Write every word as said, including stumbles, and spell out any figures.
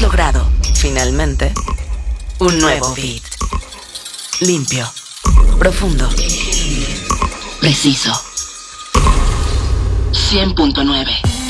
Hemos logrado, finalmente, un nuevo beat. Limpio, profundo, preciso. cien punto nueve